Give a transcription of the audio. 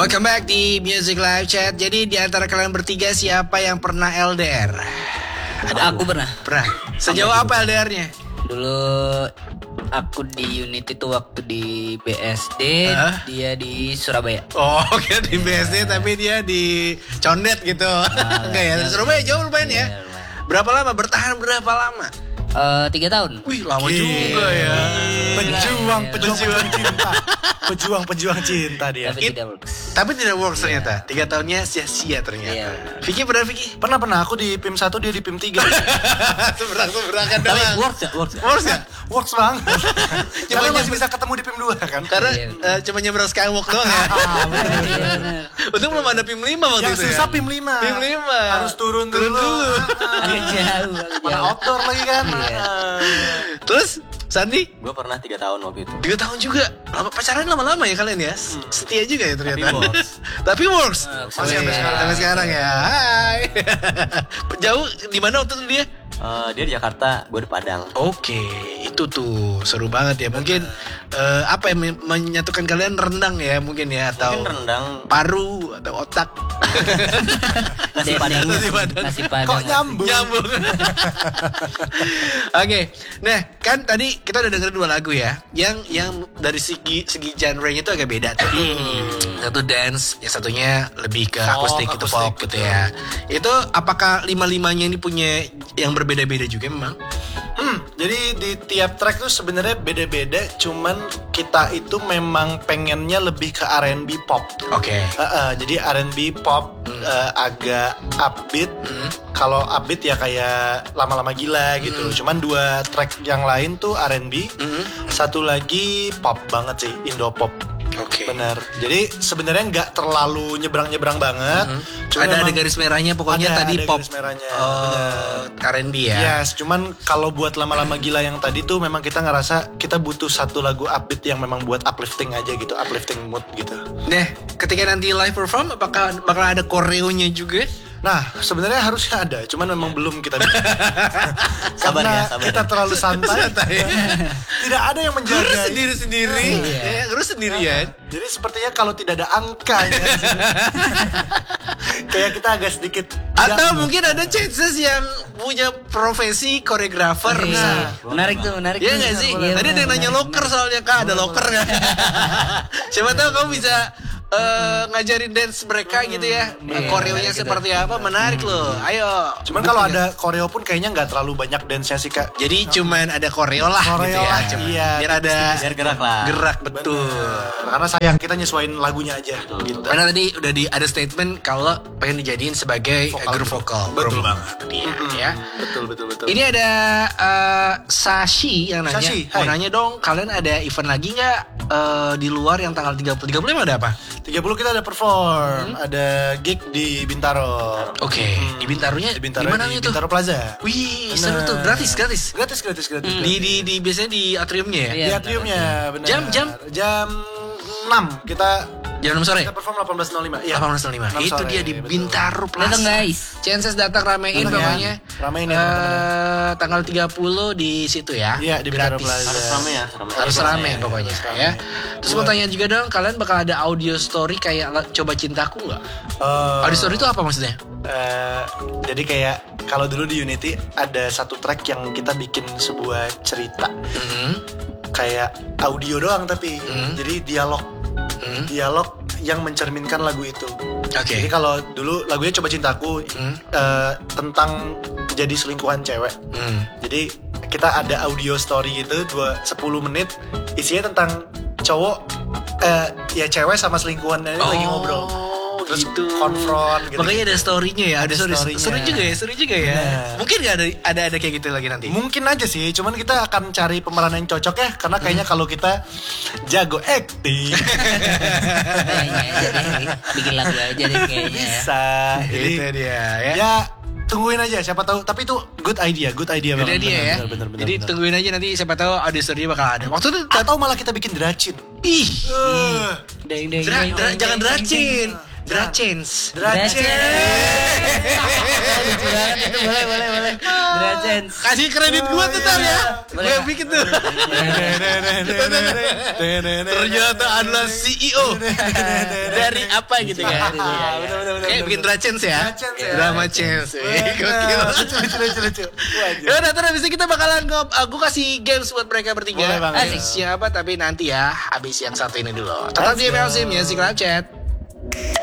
Welcome back di Music Live Chat. Jadi di antara kalian bertiga siapa yang pernah LDR? Aku pernah. Pernah. Sejauh apa LDR-nya? Dulu aku di unit itu waktu di BSD, dia di Surabaya. Oh, oke di BSD tapi dia di Condet gitu. Enggak ya, di Surabaya jauh lumayan ya. Berapa lama? Bertahan berapa lama? 3 tahun. Wih, lama juga ya. Pejuang cinta dia. Tapi tidak works. Tapi tidak works ternyata. 3 tahunnya sia-sia ternyata. Iya. Vicky pernah Vicky? Pernah aku di PIM 1, dia di PIM 3. Seberang-seberakan Tapi doang. works ya, works. Works ya? Works banget. Karena masih bisa ketemu di PIM 2 kan. Karena Iya. cuma nyebrang Skywalk doang ya. Untung belum ada PIM 5 waktu Yang itu susah ya. PIM 5. PIM 5. Harus turun dulu. Jauh. Mana outdoor lagi kan. Terus Sandi? Gue pernah 3 tahun waktu itu. 3 tahun juga. Pacaran lama-lama ya kalian ya. Setia juga ya ternyata. Tapi works. Tapi works. Masih sampai sekarang. Sampai sekarang ya. Hai. Jauh di mana waktu itu dia? Dia di Jakarta, gue di Padang. Oke, itu tuh seru banget ya. Mungkin apa yang menyatukan kalian rendang ya mungkin ya atau Mungkin rendang. paru atau otak. Nasi Padang. Nasi Padang. Kok nyambung? Nyambung. Oke, nah kan tadi kita udah dengerin 2 lagu ya, yang dari segi genre-nya itu agak beda tuh. Satu dance, yang satunya lebih ke akustik gitu, folk gitu ya. Itu apakah 5-5-nya ini punya yang berbeda-beda juga memang? Jadi di tiap track tuh sebenarnya beda-beda, cuman kita itu memang pengennya lebih ke R&B pop. Oke. Jadi R&B pop agak upbeat. Kalau upbeat ya kayak lama-lama gila gitu. Cuman 2 track yang lain tuh R&B. Satu lagi pop banget sih, Indo pop. Oke. Benar. Jadi sebenarnya nggak terlalu nyebrang-nyebrang banget. Cuma Ada memang garis merahnya pokoknya tadi ada pop. garis merahnya. R&B ya. Yes, cuman kalau buat lama-lama gila yang tadi tuh memang kita ngerasa kita butuh satu lagu upbeat yang memang buat uplifting aja gitu, uplifting mood gitu. Nah, ketika nanti live perform apakah bakal ada koreonya juga? Nah, sebenarnya harusnya ada, cuman memang belum kita bikin. Sabar Karena ya. kita terlalu santai. Tidak ada yang Guru menjaga. sendiri-sendiri. Ya, guru sendirian. Jadi sepertinya kalau tidak ada angkanya, kayak kita agak sedikit. Atau janggal. mungkin ada chances yang punya profesi koreografer. Iya. Menarik tuh, menarik. Iya gak sih? Iya, Tadi ada yang nanya loker soalnya, Kak ada loker gak? Siapa tahu kamu bisa ngajarin dance mereka gitu ya. Koreonya menarik seperti apa, menarik loh. Ayo. Cuman kalau ada koreo pun kayaknya nggak terlalu banyak dance-nya sih Kak. Jadi cuman ada koreo lah Koreo gitu ya. lah, Cuman. iya. Biar ada Biar gerak lah. gerak betul. Karena sayang kita nyesuaiin lagunya aja gitu. Karena tadi udah ada statement kalau pengen dijadiin sebagai grup vokal. Betul banget dia ya. Betul. Ini ada Sashi yang nanya. Sashi, Mau hai. nanya dong, kalian ada event lagi nggak di luar yang tanggal 30 ada apa? 30 kita ada perform, ada gig di Bintaro. Oke, di Bintaronya Di Bintaro, di mana di itu? Bintaro Plaza. Wih, Bener. seru tuh, gratis. Gratis. Di biasanya di atriumnya ya? Iya. Di atriumnya, benar. Jam? 6 kita Jam 6 sore? perform 18.05. Iya. 18.05. 6 Itu sore, dia di betul. Bintaro Plaza. Datang guys. Chances datang ramein Datang ya. pokoknya. Ramein ya, teman-teman. Tanggal 30 di situ ya. Iya, di Bintaro gratis. Plaza. Harus rame ya. Harus rame pokoknya ya. Terus mau tanya juga dong, kalian bakal ada audio story kayak Coba Cintaku nggak? Audio story itu apa maksudnya? Jadi kayak kalau dulu di Unity ada satu track yang kita bikin sebuah cerita kayak audio doang tapi jadi dialog yang mencerminkan lagu itu. Oke. Jadi kalau dulu lagunya Coba Cintaku tentang jadi selingkuhan cewek. Jadi kita ada audio story itu 10 menit gitu. Isinya tentang cowok ya cewek sama selingkuhannya lagi ngobrol. Terus gitu. konfront gitu. Makanya ada story-nya ya, ada story. story-nya. Seru juga ya. Bener. Mungkin nggak ada kayak gitu lagi nanti. Mungkin aja sih, cuman kita akan cari pemeran yang cocok ya. Karena kayaknya kalau kita jago acting Kayaknya aja deh. Bikin lagu aja deh kayaknya ya. bisa. Jadi Itu dia ya. ya tungguin aja siapa tahu. Tapi itu good idea Beda banget. dia ya. Bener. Jadi tungguin aja nanti siapa tahu audio story bakal ada. Waktu itu Atau malah kita bikin dracin. ih, Deng. jangan dracin. Drachens. Lucu banget itu, boleh. Drachens. Kasih kredit gua tuh Tar ya. Boleh, Gue Kak. bikin tuh. Ternyata adalah CEO dari apa gitu kan. Kayak bikin Drachens ya. Drama Chance. Gokil. Lucu. Ya udah, terus habis itu kita bakalan aku kasih games buat mereka bertiga. Boleh banget. Asik. Siapa tapi nanti ya habis yang satu ini dulu. Tetap di MLC Music Live Chat.